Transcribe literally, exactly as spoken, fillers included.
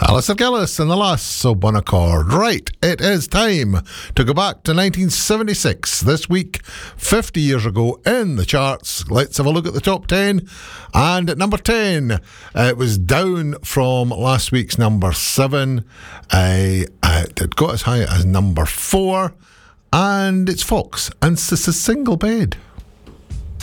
Alistair Gillis and the Lass of One Accord. Right, it is time to go back to nineteen seventy-six. This week, fifty years ago in the charts. Let's have a look at the top ten. And at number ten, uh, it was down from last week's number seven. Uh, uh, it got as high as number four. And it's Fox, and it's a single bed.